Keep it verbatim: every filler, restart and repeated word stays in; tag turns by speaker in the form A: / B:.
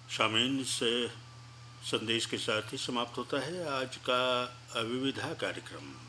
A: शामीन, इस संदेश के साथ ही समाप्त होता है आज का विविधा कार्यक्रम।